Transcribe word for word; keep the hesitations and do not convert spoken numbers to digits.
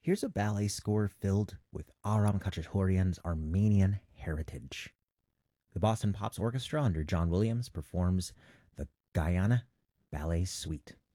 Here's a ballet score filled with Aram Khachaturian's Armenian heritage. The Boston Pops Orchestra under John Williams performs the Guyana Ballet Suite.